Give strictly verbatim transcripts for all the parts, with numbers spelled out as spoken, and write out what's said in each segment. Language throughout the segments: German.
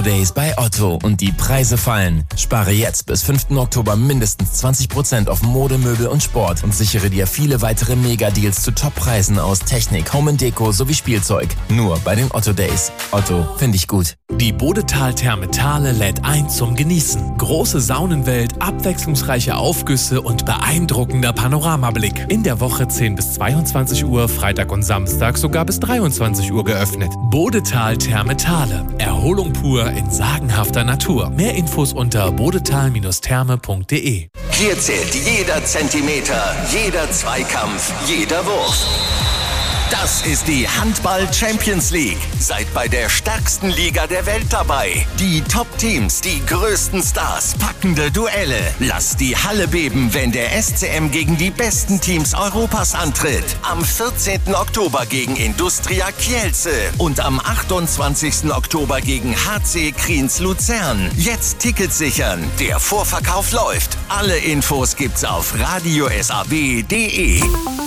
Days bei Otto und die Preise fallen. Spare jetzt bis fünften Oktober mindestens zwanzig Prozent auf Mode, Möbel und Sport und sichere dir viele weitere Mega-Deals zu Top-Preisen aus Technik, Home and Deko sowie Spielzeug. Nur bei den Otto Days. Otto, finde ich gut. Die Bodetal-Therme Thale lädt ein zum Genießen. Große Saunenwelt, abwechslungsreiche Aufgüsse und beeindruckender Panoramablick. In der Woche zehn bis zweiundzwanzig Uhr, Freitag und Samstag sogar bis dreiundzwanzig Uhr geöffnet. Bodetal-Therme Thale. Erholung pur in sagenhafter Natur. Mehr Infos unter bodetal Therme punkt de. Hier zählt jeder Zentimeter, jeder Zweikampf, jeder Wurf. Das ist die Handball-Champions League. Seid bei der stärksten Liga der Welt dabei. Die Top-Teams, die größten Stars, packende Duelle. Lasst die Halle beben, wenn der S C M gegen die besten Teams Europas antritt. Am vierzehnten Oktober gegen Industria Kielce und am achtundzwanzigsten Oktober gegen H C Kriens Luzern. Jetzt Tickets sichern. Der Vorverkauf läuft. Alle Infos gibt's auf radio s a w punkt de.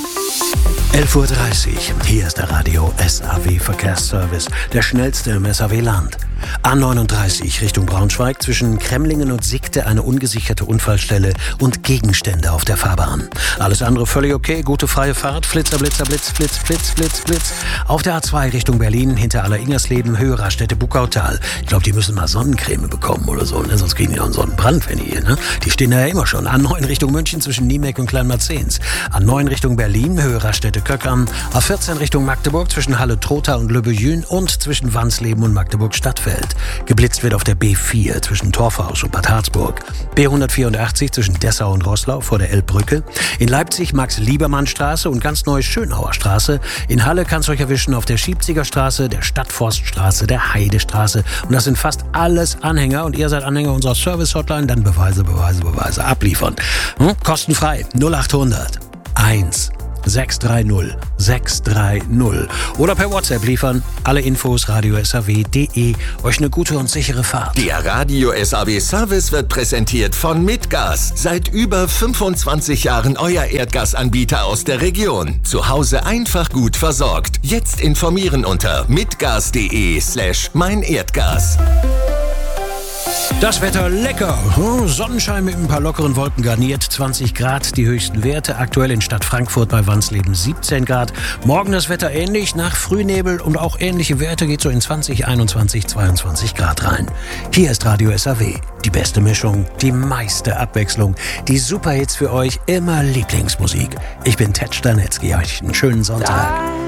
elf Uhr dreißig. Hier ist der Radio S A W Verkehrsservice, der schnellste im S A W-Land. A neununddreißig Richtung Braunschweig, zwischen Kremlingen und Siegte eine ungesicherte Unfallstelle und Gegenstände auf der Fahrbahn. Alles andere völlig okay, gute freie Fahrt, Flitzer, Blitzer, Blitz, Blitz, Blitz, Blitz, Blitz. Auf der A zwei Richtung Berlin, hinter Aller-Ingersleben, Höhe Raststätte Buckautal. Ich glaube, die müssen mal Sonnencreme bekommen oder so, ne? Sonst kriegen die auch einen Sonnenbrand, wenn die hier, ne? Die stehen da ja immer schon. A neun Richtung München, zwischen Niemek und Kleinmarzens. A neun Richtung Berlin, Höhe Raststätte Köckern. A vierzehn Richtung Magdeburg, zwischen Halle-Trotha und Lübbejün und zwischen Wansleben und Magdeburg-Stadtfeld. Geblitzt wird auf der B vier zwischen Torfhaus und Bad Harzburg. B hundertvierundachtzig zwischen Dessau und Roßlau vor der Elbbrücke. In Leipzig Max-Liebermann-Straße und ganz neu Schönauer Straße. In Halle kann es euch erwischen auf der Schiebziger Straße, der Stadtforststraße, der Heidestraße. Und das sind fast alles Anhänger. Und ihr seid Anhänger unserer Service-Hotline, dann Beweise, Beweise, Beweise abliefern. Hm? Kostenfrei null achthundert eins sechs drei null sechs drei null oder per WhatsApp liefern. Alle Infos radio s a w punkt de. Euch eine gute und sichere Fahrt. Der Radio S A W Service wird präsentiert von Mitgas. Seit über fünfundzwanzig Jahren euer Erdgasanbieter aus der Region. Zu Hause einfach gut versorgt. Jetzt informieren unter mitgas.de slash mein Erdgas. Das Wetter lecker. Sonnenschein mit ein paar lockeren Wolken garniert. zwanzig Grad die höchsten Werte. Aktuell in Stadt Frankfurt bei Wansleben siebzehn Grad. Morgen das Wetter ähnlich. Nach Frühnebel und auch ähnliche Werte geht so in zwanzig, einundzwanzig, zweiundzwanzig Grad rein. Hier ist Radio S A W. Die beste Mischung, die meiste Abwechslung. Die Superhits für euch, immer Lieblingsmusik. Ich bin Ted Stanetzky. Euch einen schönen Sonntag.